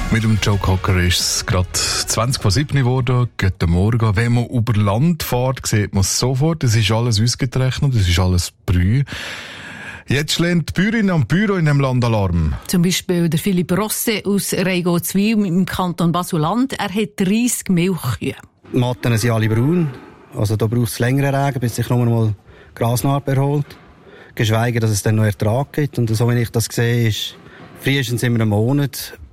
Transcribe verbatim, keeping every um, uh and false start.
Mit dem Joe Cocker ist es gerade zwanzig vor sieben geworden. Guten Morgen. Wenn man über Land fährt, sieht man es sofort. Es ist alles ausgetrocknet, es ist alles Brühe. Jetzt lehnt die Bäuerinnen und Bauern in dem Land Alarm. Zum Beispiel der Philipp Rosse aus Reigotwil im Kanton Basel-Land. Er hat dreissig Milchkühe. Die Matten sind alle braun. Also da braucht es längeren Regen, bis sich noch einmal Grasnarbe erholt. Geschweige, dass es dann noch Ertrag gibt. Und so wie ich das sehe, ist frühestens in einem Monat